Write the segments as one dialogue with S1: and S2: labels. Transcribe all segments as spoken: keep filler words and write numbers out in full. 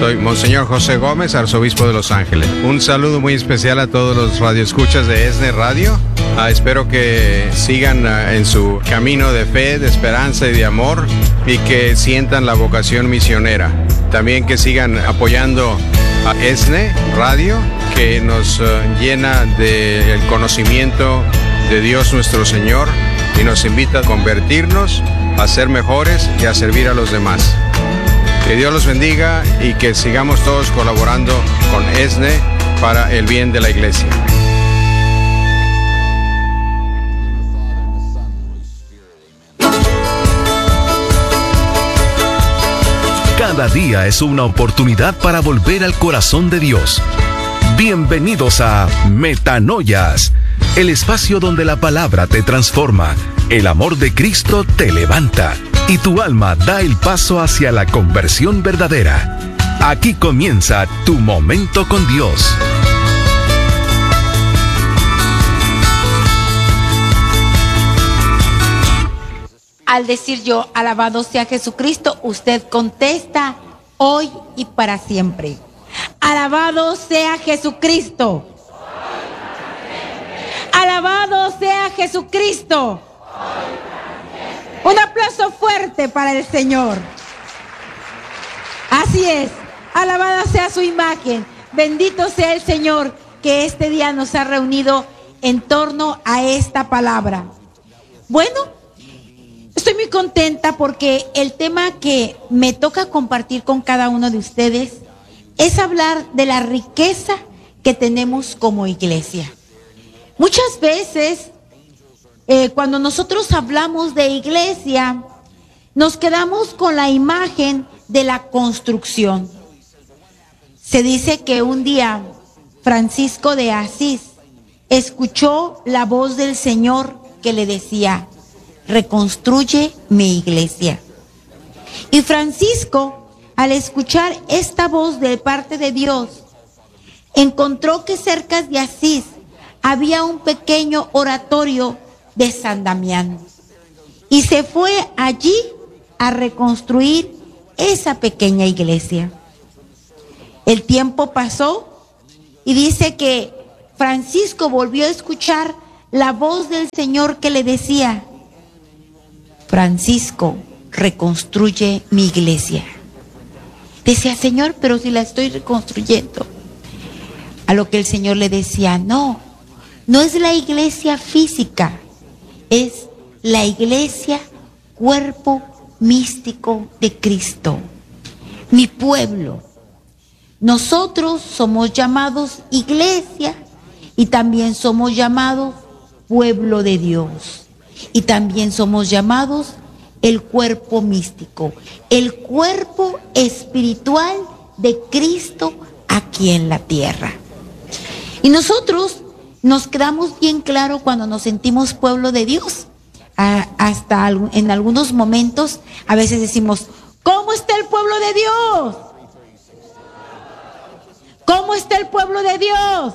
S1: Soy Monseñor José Gómez, arzobispo de Los Ángeles. Un saludo muy especial a todos los radioescuchas de ESNE Radio. Ah, espero que sigan ah, en su camino de fe, de esperanza y de amor, y que sientan la vocación misionera. También que sigan apoyando a ESNE Radio, que nos uh, llena del conocimiento de Dios nuestro Señor y nos invita a convertirnos, a ser mejores y a servir a los demás. Que Dios los bendiga y que sigamos todos colaborando con ESNE para el bien de la iglesia.
S2: Cada día es una oportunidad para volver al corazón de Dios. Bienvenidos a Metanoias, el espacio donde la palabra te transforma, el amor de Cristo te levanta y tu alma da el paso hacia la conversión verdadera. Aquí comienza tu momento con Dios.
S3: Al decir yo, alabado sea Jesucristo, usted contesta, hoy y para siempre. Alabado sea Jesucristo. Alabado sea Jesucristo. Un aplauso fuerte para el Señor. Así es, alabada sea su imagen. Bendito sea el Señor que este día nos ha reunido en torno a esta palabra. Bueno, estoy muy contenta porque el tema que me toca compartir con cada uno de ustedes es hablar de la riqueza que tenemos como iglesia. Muchas veces, eh, cuando nosotros hablamos de iglesia, nos quedamos con la imagen de la construcción. Se dice que un día Francisco de Asís escuchó la voz del Señor que le decía, reconstruye mi iglesia. Y Francisco, al escuchar esta voz de parte de Dios, encontró que cerca de Asís había un pequeño oratorio de San Damián. Y se fue allí a reconstruir esa pequeña iglesia. El tiempo pasó y dice que Francisco volvió a escuchar la voz del Señor que le decía, Francisco, reconstruye mi iglesia. Decía, Señor, pero si la estoy reconstruyendo. A lo que el Señor le decía, no, no es la iglesia física, es la iglesia cuerpo místico de Cristo, mi pueblo. Nosotros somos llamados iglesia y también somos llamados pueblo de Dios. Y también somos llamados el cuerpo místico, el cuerpo espiritual de Cristo aquí en la tierra. Y nosotros nos quedamos bien claro cuando nos sentimos pueblo de Dios. Ah, hasta en algunos momentos a veces decimos, ¿cómo está el pueblo de Dios? ¿Cómo está el pueblo de Dios?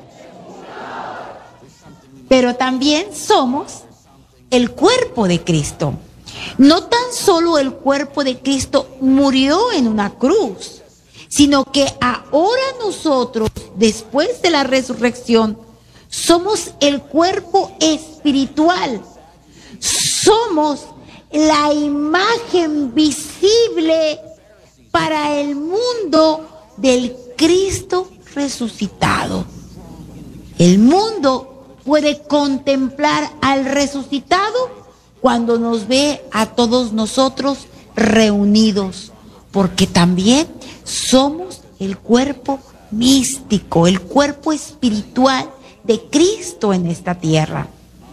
S3: Pero también somos el cuerpo de Cristo. No tan solo el cuerpo de Cristo murió en una cruz, sino que ahora nosotros, después de la resurrección, somos el cuerpo espiritual. Somos la imagen visible para el mundo del Cristo resucitado. El mundo puede contemplar al resucitado cuando nos ve a todos nosotros reunidos, porque también somos el cuerpo místico, el cuerpo espiritual de Cristo en esta tierra.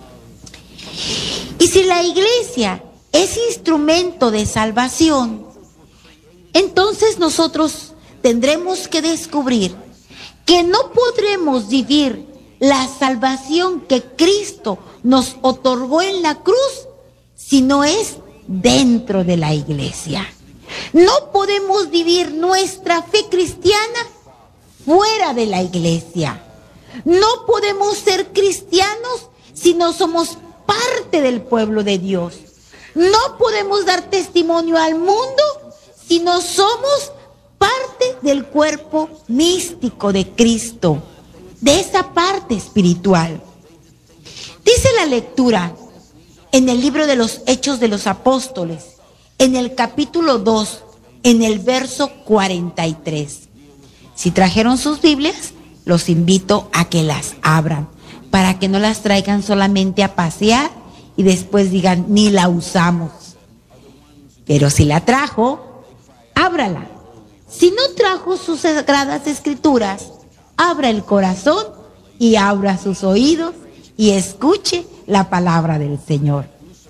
S3: Y si la iglesia es instrumento de salvación, entonces nosotros tendremos que descubrir que no podremos vivir la salvación que Cristo nos otorgó en la cruz si no es dentro de la iglesia. No podemos vivir nuestra fe cristiana fuera de la iglesia. No podemos ser cristianos si no somos parte del pueblo de Dios. No podemos dar testimonio al mundo si no somos parte del cuerpo místico de Cristo, de esa parte espiritual. Dice la lectura en el libro de los Hechos de los Apóstoles, en el capítulo dos, en el verso cuarenta y tres. Si trajeron sus Biblias, los invito a que las abran, para que no las traigan solamente a pasear y después digan, ni la usamos. Pero si la trajo, ábrala. Si no trajo sus sagradas escrituras, abra el corazón y abra sus oídos y escuche la palabra del Señor.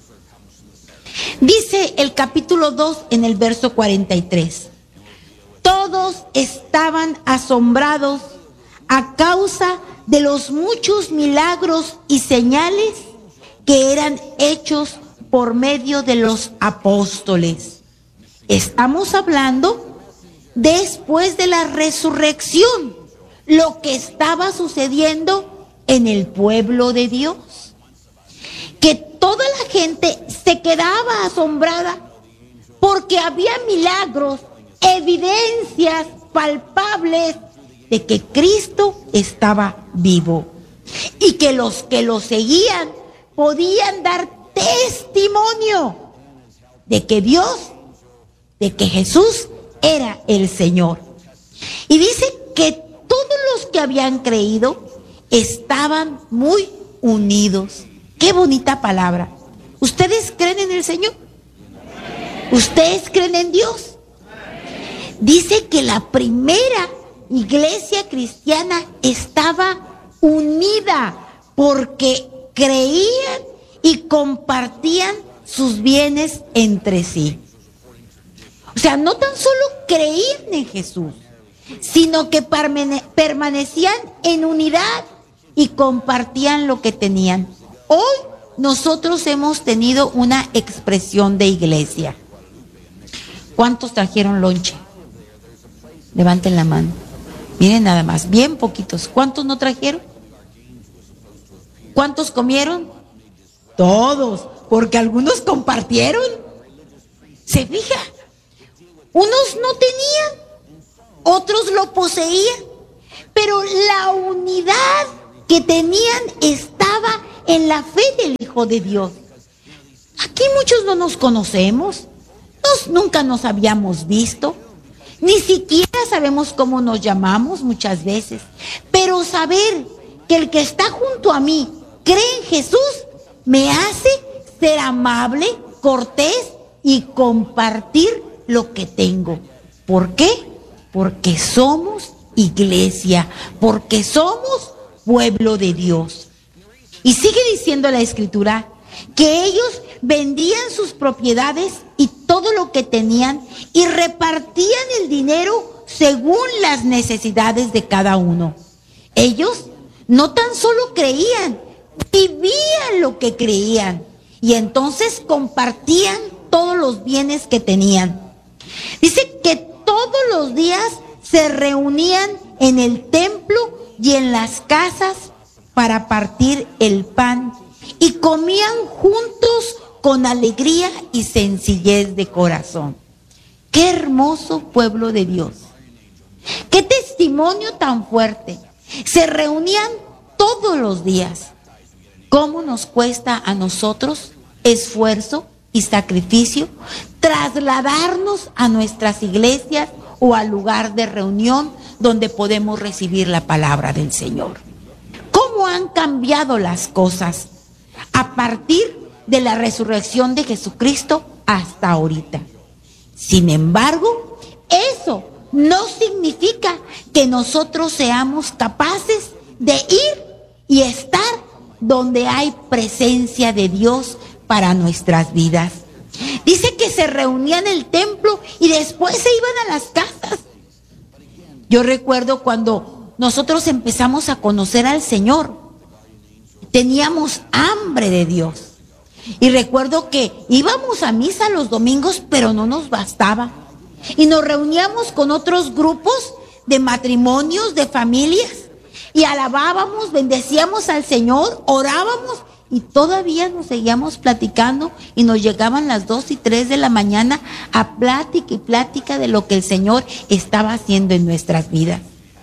S3: Dice el capítulo dos en el verso cuarenta y tres. Todos estaban asombrados a causa de los muchos milagros y señales que eran hechos por medio de los apóstoles. Estamos hablando después de la resurrección, lo que estaba sucediendo en el pueblo de Dios. Que toda la gente se quedaba asombrada porque había milagros, evidencias palpables de que Cristo estaba vivo y que los que lo seguían podían dar testimonio de que Dios, de que Jesús era el Señor. Y dice que todos los que habían creído estaban muy unidos. Qué bonita palabra. ¿Ustedes creen en el Señor? ¿Ustedes creen en Dios? Dice que la primera iglesia cristiana estaba unida porque creían y compartían sus bienes entre sí. O sea, no tan solo creían en Jesús, sino que permanecían en unidad y compartían lo que tenían. Hoy nosotros hemos tenido una expresión de iglesia. ¿Cuántos trajeron lonche? Levanten la mano. Miren nada más, bien poquitos. ¿Cuántos no trajeron? ¿Cuántos comieron? Todos, porque algunos compartieron. ¿Se fija? Unos no tenían, otros lo poseían, pero la unidad que tenían estaba en la fe del Hijo de Dios. Aquí muchos no nos conocemos, nos, nunca nos habíamos visto, ni siquiera sabemos cómo nos llamamos muchas veces, pero saber que el que está junto a mí cree en Jesús me hace ser amable, cortés y compartir lo que tengo. ¿Por qué? Porque somos iglesia, porque somos pueblo de Dios. Y sigue diciendo la Escritura que ellos vendían sus propiedades y todo lo que tenían y repartían el dinero según las necesidades de cada uno. Ellos no tan solo creían, vivían lo que creían y entonces compartían todos los bienes que tenían. Dice que todos los días se reunían en el templo y en las casas para partir el pan y comían juntos con alegría y sencillez de corazón. Qué hermoso pueblo de Dios. Qué testimonio tan fuerte. Se reunían todos los días. ¿Cómo nos cuesta a nosotros esfuerzo y sacrificio trasladarnos a nuestras iglesias o al lugar de reunión donde podemos recibir la palabra del Señor? ¿Cómo han cambiado las cosas a partir de la resurrección de Jesucristo hasta ahorita? Sin embargo, eso no significa que nosotros seamos capaces de ir y estar donde hay presencia de Dios para nuestras vidas. Dice que se reunían en el templo y después se iban a las casas. Yo recuerdo cuando nosotros empezamos a conocer al Señor, teníamos hambre de Dios. Y recuerdo que íbamos a misa los domingos, pero no nos bastaba. Y nos reuníamos con otros grupos de matrimonios, de familias, y alabábamos, bendecíamos al Señor, orábamos y todavía nos seguíamos platicando y nos llegaban las dos y tres de la mañana a plática y plática de lo que el Señor estaba haciendo en nuestras vidas.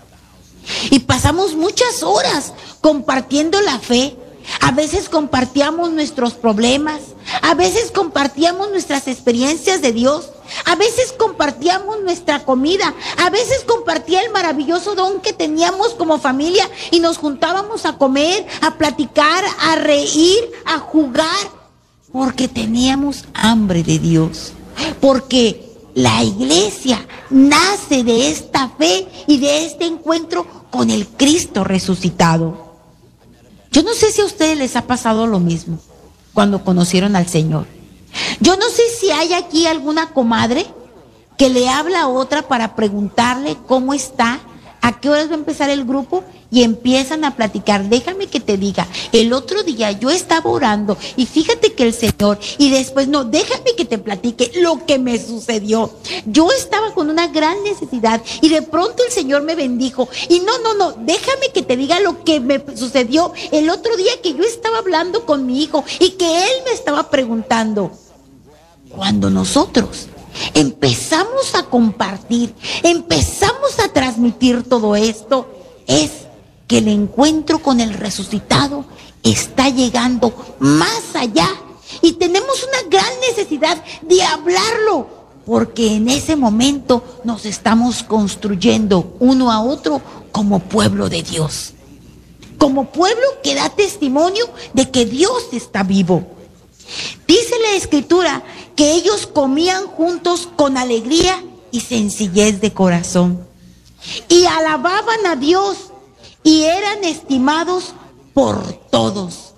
S3: Y pasamos muchas horas compartiendo la fe. A veces compartíamos nuestros problemas, a veces compartíamos nuestras experiencias de Dios, a veces compartíamos nuestra comida, a veces compartía el maravilloso don que teníamos como familia y nos juntábamos a comer, a platicar, a reír, a jugar, porque teníamos hambre de Dios, porque la iglesia nace de esta fe y de este encuentro con el Cristo resucitado. Yo no sé si a ustedes les ha pasado lo mismo cuando conocieron al Señor. Yo no sé si hay aquí alguna comadre que le habla a otra para preguntarle cómo está, a qué horas va a empezar el grupo y empiezan a platicar. Déjame que te diga, el otro día yo estaba orando y fíjate que el Señor, y después no, déjame que te platique lo que me sucedió. Yo estaba con una gran necesidad y de pronto el Señor me bendijo. Y no, no, no, déjame que te diga lo que me sucedió el otro día que yo estaba hablando con mi hijo y que él me estaba preguntando. Cuando nosotros empezamos a compartir, empezamos a transmitir todo esto, es que el encuentro con el resucitado está llegando más allá y tenemos una gran necesidad de hablarlo, porque en ese momento nos estamos construyendo uno a otro como pueblo de Dios, como pueblo que da testimonio de que Dios está vivo. Dice la Escritura que ellos comían juntos con alegría y sencillez de corazón y alababan a Dios y eran estimados por todos.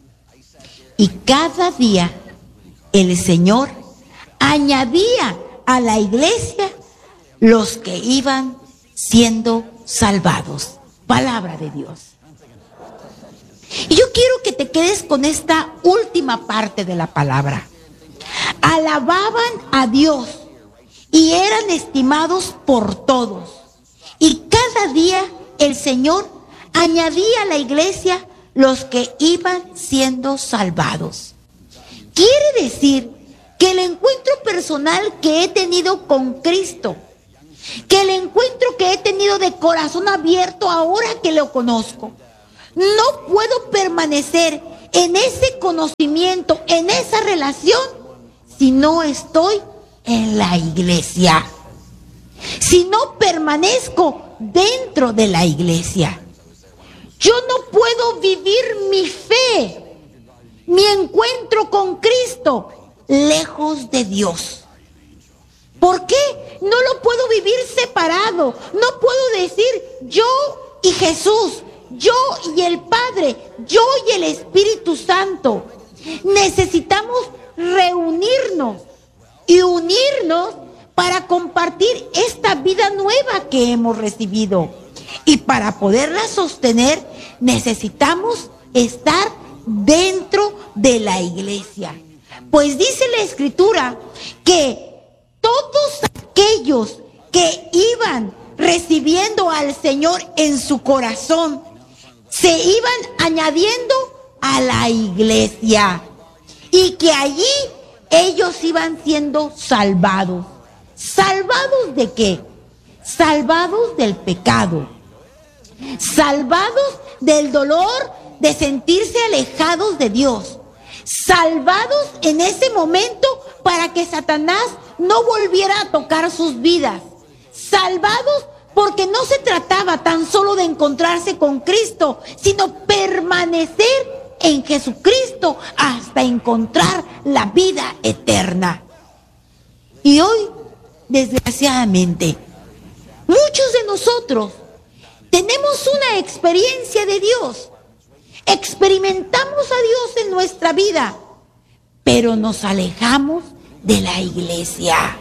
S3: Y cada día el Señor añadía a la iglesia los que iban siendo salvados. Palabra de Dios. Y yo quiero que te quedes con esta última parte de la palabra. Alababan a Dios y eran estimados por todos. Y cada día el Señor añadía a la iglesia los que iban siendo salvados. Quiere decir que el encuentro personal que he tenido con Cristo, que el encuentro que he tenido de corazón abierto ahora que lo conozco, no puedo permanecer en ese conocimiento, en esa relación, si no estoy en la iglesia, si no permanezco dentro de la iglesia. Yo no puedo vivir mi fe, mi encuentro con Cristo, lejos de Dios. ¿Por qué? No lo puedo vivir separado. No puedo decir yo y Jesús, yo y el Padre, yo y el Espíritu Santo. Necesitamos reunirnos y unirnos para compartir esta vida nueva que hemos recibido. Y para poderla sostener, necesitamos estar dentro de la iglesia. Pues dice la Escritura que todos aquellos que iban recibiendo al Señor en su corazón, se iban añadiendo a la iglesia. Y que allí ellos iban siendo salvados. ¿Salvados de qué? Salvados del pecado. Salvados del dolor de sentirse alejados de Dios. Salvados en ese momento para que Satanás no volviera a tocar sus vidas. Salvados porque no se trataba tan solo de encontrarse con Cristo, sino permanecer en Jesucristo hasta encontrar la vida eterna. Y hoy, desgraciadamente, muchos de nosotros tenemos una experiencia de Dios. Experimentamos a Dios en nuestra vida, pero nos alejamos de la iglesia.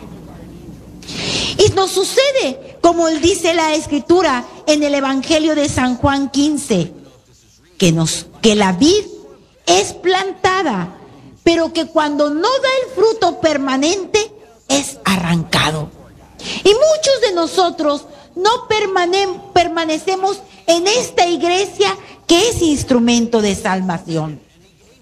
S3: Y nos sucede, como dice la Escritura en el Evangelio de San Juan quince, que, nos, que la vid es plantada, pero que cuando no da el fruto permanente, es arrancado. Y muchos de nosotros no permane, permanecemos en esta iglesia que es instrumento de salvación.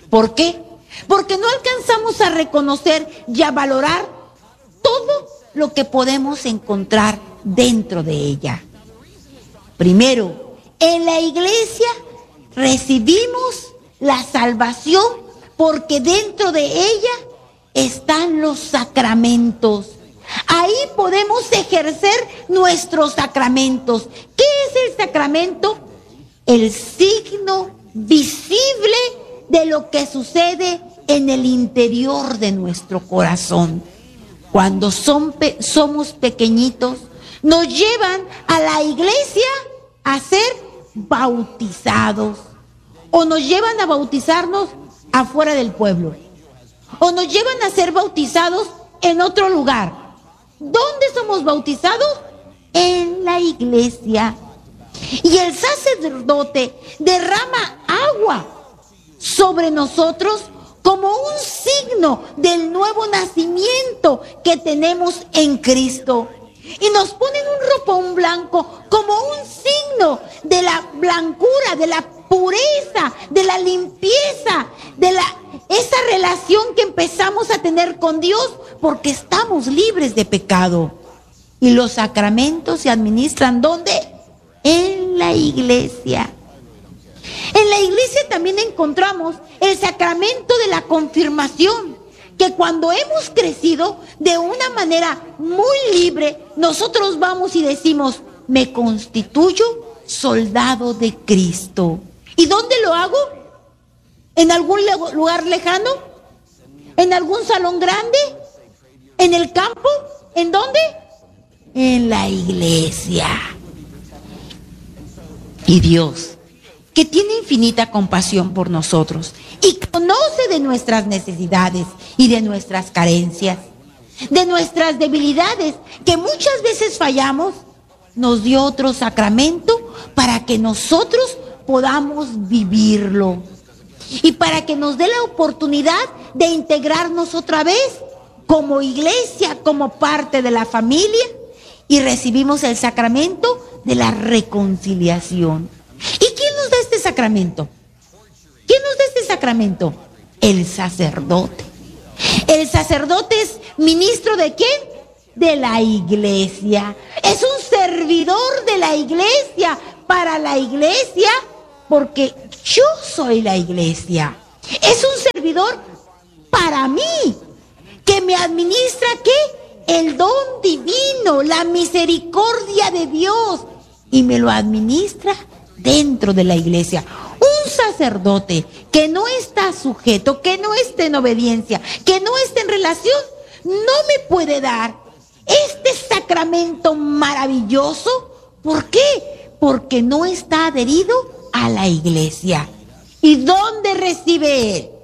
S3: ¿Por qué? Porque no alcanzamos a reconocer y a valorar todo lo que podemos encontrar dentro de ella. Primero, en la iglesia recibimos la salvación porque dentro de ella están los sacramentos. Ahí podemos ejercer nuestros sacramentos. ¿Qué es el sacramento? El signo visible de lo que sucede en el interior de nuestro corazón. Cuando son pe- somos pequeñitos, nos llevan a la iglesia a ser bautizados, o nos llevan a bautizarnos afuera del pueblo, o nos llevan a ser bautizados en otro lugar. ¿Dónde somos bautizados? En la iglesia. Y el sacerdote derrama agua sobre nosotros como un signo del nuevo nacimiento que tenemos en Cristo. Y nos ponen un ropón blanco como un signo de la blancura, de la pureza, de la limpieza, de la esa relación que empezamos a tener con Dios porque estamos libres de pecado. Y los sacramentos se administran ¿dónde? En la iglesia. En la iglesia también encontramos el sacramento de la confirmación, que cuando hemos crecido de una manera muy libre, nosotros vamos y decimos, me constituyo soldado de Cristo. ¿Y dónde lo hago? ¿En algún lugar lejano? ¿En algún salón grande? ¿En el campo? ¿En dónde? En la iglesia. Y Dios, que tiene infinita compasión por nosotros y conoce de nuestras necesidades y de nuestras carencias, de nuestras debilidades, que muchas veces fallamos, nos dio otro sacramento para que nosotros podamos vivirlo y para que nos dé la oportunidad de integrarnos otra vez como iglesia, como parte de la familia, y recibimos el sacramento de la reconciliación. ¿Y quién nos da este sacramento? ¿Quién nos da este sacramento? El sacerdote. El sacerdote es ministro ¿de quién? De la iglesia. Es un servidor de la iglesia, para la iglesia, porque yo soy la iglesia. Es un servidor para mí, que me administra ¿qué? El don divino, la misericordia de Dios, y me lo administra dentro de la iglesia. Un sacerdote que no está sujeto, que no esté en obediencia, que no esté en relación, no me puede dar este sacramento maravilloso. ¿Por qué? Porque no está adherido a la iglesia. ¿Y dónde recibe él?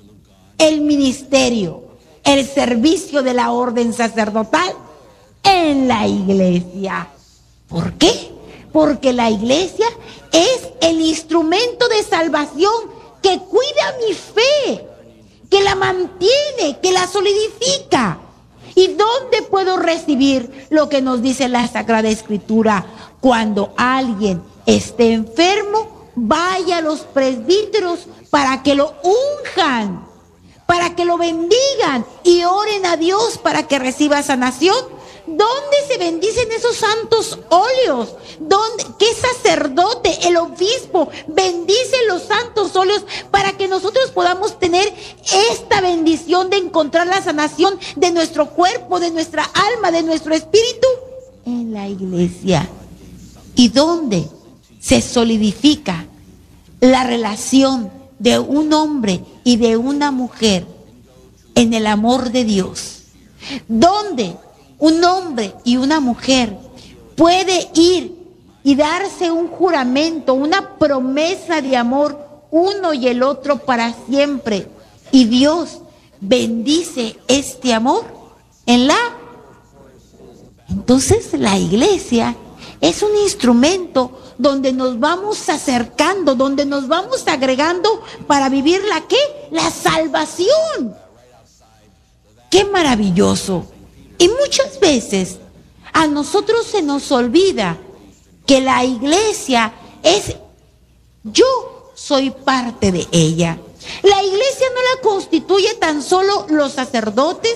S3: El ministerio, el servicio de la orden sacerdotal en la iglesia. ¿Por qué? Porque la iglesia es el instrumento de salvación que cuida mi fe, que la mantiene, que la solidifica. ¿Y dónde puedo recibir lo que nos dice la Sagrada Escritura? Cuando alguien esté enfermo, vaya a los presbíteros para que lo unjan, para que lo bendigan y oren a Dios para que reciba sanación. ¿Dónde se bendicen esos santos óleos? ¿Dónde? ¿Qué sacerdote, el obispo, bendice los santos óleos para que nosotros podamos tener esta bendición de encontrar la sanación de nuestro cuerpo, de nuestra alma, de nuestro espíritu? En la iglesia. ¿Y dónde se solidifica la relación de un hombre y de una mujer en el amor de Dios? ¿Dónde un hombre y una mujer puede ir y darse un juramento, una promesa de amor uno y el otro para siempre? Y Dios bendice este amor en la... Entonces la iglesia es un instrumento donde nos vamos acercando, donde nos vamos agregando para vivir la ¿qué? La salvación. ¡Qué maravilloso! Y muchas veces a nosotros se nos olvida que la iglesia es, yo soy parte de ella. La iglesia no la constituye tan solo los sacerdotes,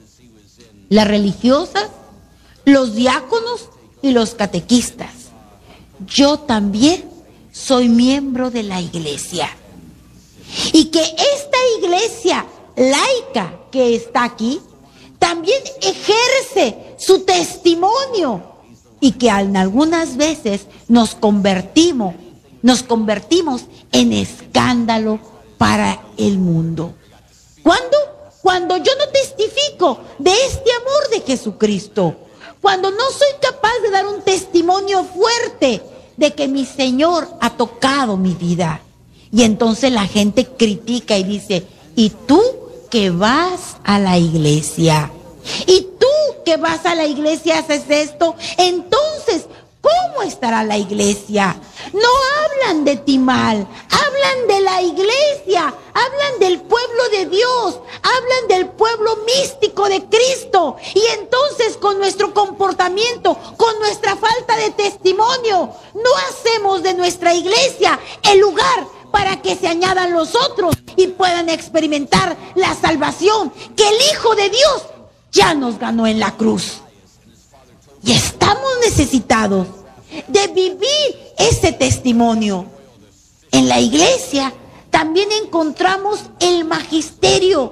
S3: las religiosas, los diáconos y los catequistas. Yo también soy miembro de la iglesia. Y que esta iglesia laica que está aquí también ejerce su testimonio y que algunas veces nos convertimos, nos convertimos en escándalo para el mundo. ¿Cuándo? Cuando yo no testifico de este amor de Jesucristo. Cuando no soy capaz de dar un testimonio fuerte de que mi Señor ha tocado mi vida. Y entonces la gente critica y dice, ¿y tú que vas a la iglesia? ¿Y tú que vas a la iglesia haces esto? Entonces, ¿cómo estará la iglesia? No hablan de ti mal, hablan de la iglesia, hablan del pueblo de Dios, hablan del pueblo místico de Cristo. Y entonces con nuestro comportamiento, con nuestra falta de testimonio, no hacemos de nuestra iglesia el lugar para que se añadan los otros y puedan experimentar la salvación que el Hijo de Dios ya nos ganó en la cruz. Y estamos necesitados de vivir ese testimonio. En la iglesia también encontramos el magisterio.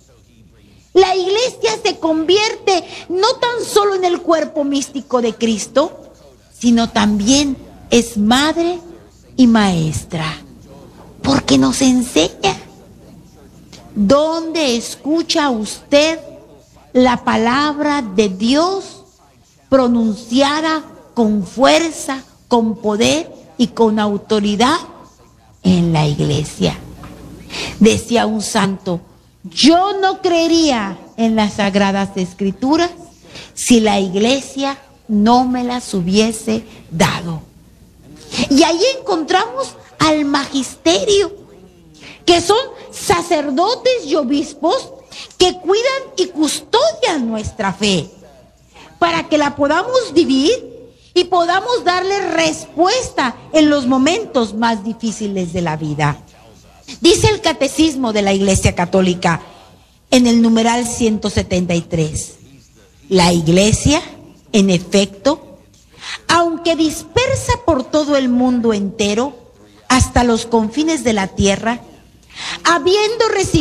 S3: La iglesia se convierte no tan solo en el cuerpo místico de Cristo, sino también es madre y maestra, porque nos enseña. ¿Dónde escucha usted la palabra de Dios pronunciada con fuerza, con poder y con autoridad? En la iglesia. Decía un santo, yo no creería en las Sagradas Escrituras si la iglesia no me las hubiese dado. Y ahí encontramos al magisterio, que son sacerdotes y obispos que cuidan y custodian nuestra fe para que la podamos vivir y podamos darle respuesta en los momentos más difíciles de la vida. Dice el Catecismo de la Iglesia Católica en el numeral ciento setenta y tres, la Iglesia, en efecto, aunque dispersa por todo el mundo entero, hasta los confines de la tierra, habiendo recibido